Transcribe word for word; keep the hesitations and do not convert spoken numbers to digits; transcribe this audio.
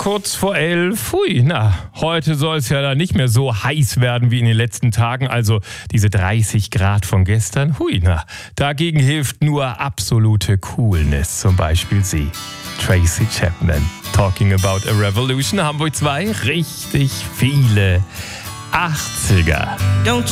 kurz vor elf. Hui, na, heute soll es ja dann nicht mehr so heiß werden wie in den letzten Tagen. Also diese dreißig Grad von gestern. Hui, na, dagegen hilft nur absolute Coolness. Zum Beispiel sie, Tracy Chapman. Talking about a Revolution. Hamburg zwei, richtig viele achtziger. Don't